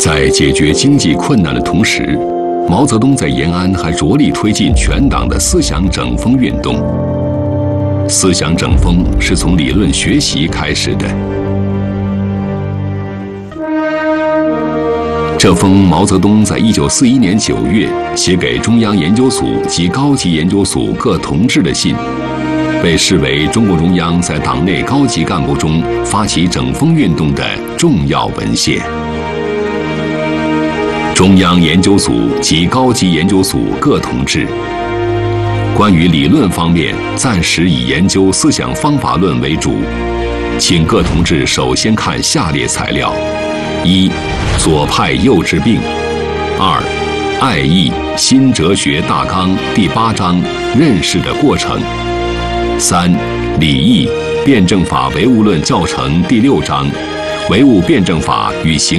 在解决经济困难的同时，毛泽东在延安还着力推进全党的思想整风运动。思想整风是从理论学习开始的。这封毛泽东在1941年9月写给中央研究组及高级研究组各同志的信，被视为中共中央在党内高级干部中发起整风运动的重要文献。中央研究组及高级研究组各同志，关于理论方面，暂时以研究思想方法论为主，请各同志首先看下列材料：一、左派右治病；二、爱义新哲学大纲第8章认识的过程；三、礼义辩证法唯物论教程第6章唯物辩证法与形